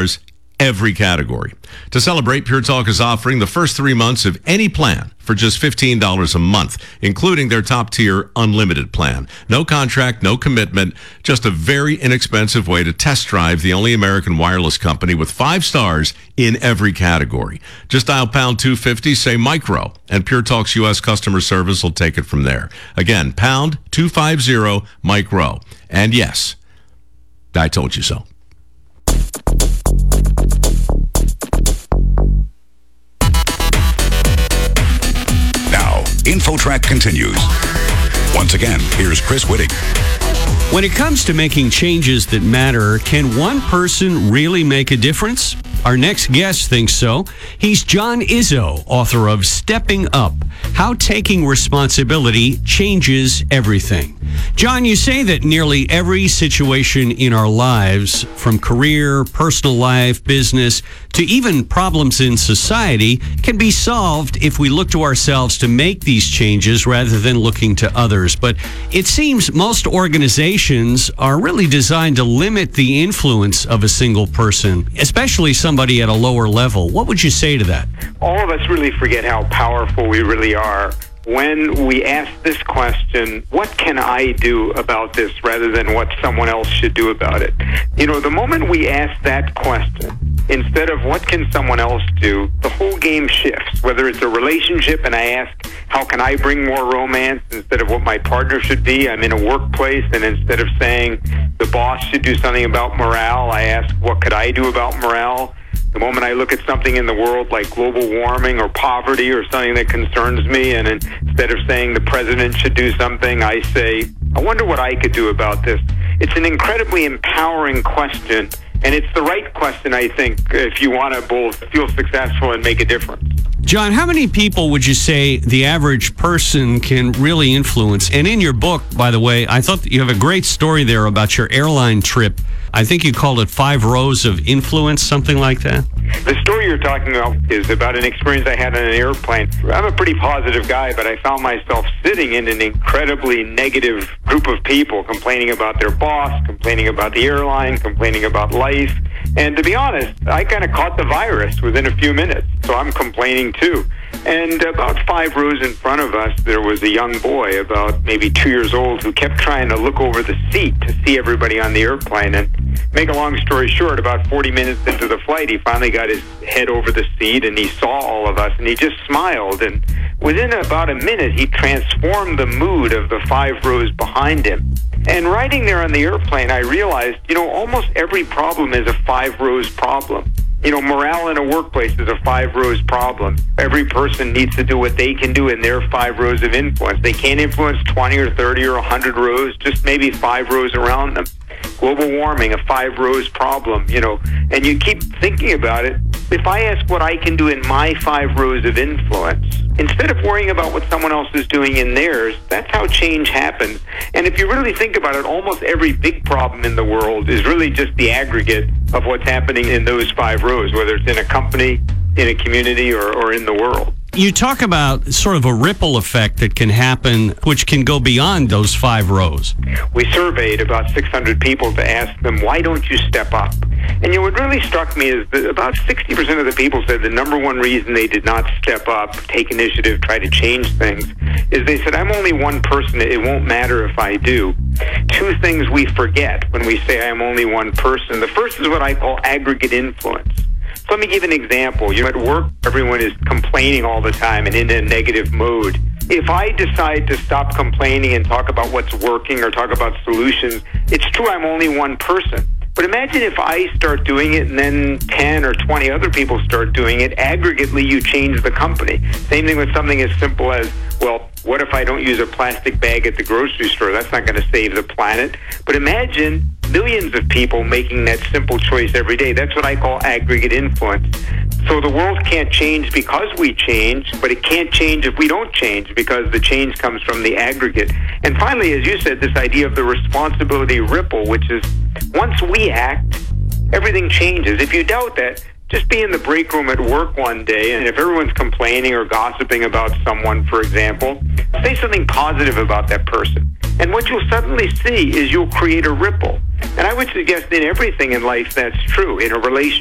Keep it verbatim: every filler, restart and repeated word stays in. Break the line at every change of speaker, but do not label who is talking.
stars, every category. To celebrate, Pure Talk is offering the first three months of any plan for just fifteen dollars a month, including their top-tier unlimited plan. No contract, no commitment, just a very inexpensive way to test drive the only American wireless company with five stars in every category. Just dial pound two fifty, say micro, and Pure Talk's U S customer service will take it from there. Again, pound two fifty, micro. And yes, I told you so.
InfoTrack continues. Once again, here's Chris Whitting.
When it comes to making changes that matter, can one person really make a difference? Our next guest thinks so. He's John Izzo, author of Stepping Up, How Taking Responsibility Changes Everything. John, you say that nearly every situation in our lives, from career, personal life, business, to even problems in society, can be solved if we look to ourselves to make these changes rather than looking to others. But it seems most organizations are really designed to limit the influence of a single person, especially somebody at a lower level. What would you say to that?
All of us really forget how powerful we really are when we ask this question, what can I do about this, rather than what someone else should do about it? You know, the moment we ask that question, instead of what can someone else do, the whole game shifts. Whether it's a relationship and I ask, how can I bring more romance instead of what my partner should be? I'm in a workplace, and instead of saying the boss should do something about morale, I ask, what could I do about morale? The moment I look at something in the world like global warming or poverty or something that concerns me, and instead of saying the president should do something, I say, I wonder what I could do about this. It's an incredibly empowering question, and it's the right question, I think, if you want to both feel successful and make a difference.
John, how many people would you say the average person can really influence? And in your book, by the way, I thought that you have a great story there about your airline trip. I think you called it Five Rows of Influence, something like that.
The story you're talking about is about an experience I had on an airplane. I'm a pretty positive guy, but I found myself sitting in an incredibly negative group of people, complaining about their boss, complaining about the airline, complaining about life. And to be honest, I kind of caught the virus within a few minutes, so I'm complaining too. And about five rows in front of us, there was a young boy, about maybe two years old, who kept trying to look over the seat to see everybody on the airplane. And make a long story short, about forty minutes into the flight, he finally got his head over the seat, and he saw all of us, and he just smiled. And within about a minute, he transformed the mood of the five rows behind him. And riding there on the airplane, I realized, you know, almost every problem is a five rows problem. You know, morale in a workplace is a five rows problem. Every person needs to do what they can do in their five rows of influence. They can't influence twenty or thirty or one hundred rows, just maybe five rows around them. Global warming, a five rows problem, you know, and you keep thinking about it. If I ask what I can do in my five rows of influence, instead of worrying about what someone else is doing in theirs, that's how change happens. And if you really think about it, almost every big problem in the world is really just the aggregate of what's happening in those five rows, whether it's in a company, in a community, or, or in the world.
You talk about sort of a ripple effect that can happen, which can go beyond those five rows.
We surveyed about six hundred people to ask them, why don't you step up? And you know, what really struck me is that about sixty percent of the people said the number one reason they did not step up, take initiative, try to change things, is they said, I'm only one person, it won't matter if I do. Two things we forget when we say I'm only one person. The first is what I call aggregate influence. So let me give an example. You're at work, everyone is complaining all the time and in a negative mode. If I decide to stop complaining and talk about what's working or talk about solutions, it's true I'm only one person. But imagine if I start doing it and then ten or twenty other people start doing it. Aggregately, you change the company. Same thing with something as simple as, well, what if I don't use a plastic bag at the grocery store? That's not going to save the planet. But imagine millions of people making that simple choice every day. That's what I call aggregate influence. So the world can't change because we change, but it can't change if we don't change, because the change comes from the aggregate. And finally, as you said, this idea of the responsibility ripple, which is once we act, everything changes. If you doubt that, just be in the break room at work one day, and if everyone's complaining or gossiping about someone, for example, say something positive about that person. And what you'll suddenly see is you'll create a ripple. And I would suggest in everything in life that's true. In a relationship,